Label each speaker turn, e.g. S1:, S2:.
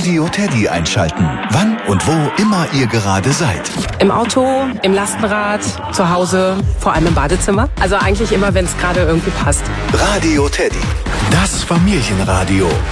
S1: Radio Teddy einschalten. Wann und wo immer ihr gerade seid.
S2: Im Auto, im Lastenrad, zu Hause, vor allem im Badezimmer. Also eigentlich immer, wenn es gerade irgendwie passt.
S1: Radio Teddy. Das Familienradio